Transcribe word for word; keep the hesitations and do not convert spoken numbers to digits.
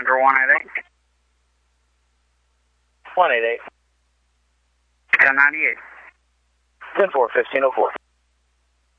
Center one eight eight. one eight eight. ten ninety-eight. ten four, fifteen oh four.